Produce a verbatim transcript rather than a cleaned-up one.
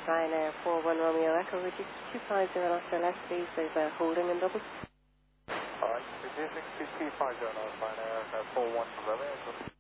Ryanair four one Romeo Echo, would you two five zero Oscar left, please, over holding and double. Alright, two five zero Ryanair four one Romeo Echo.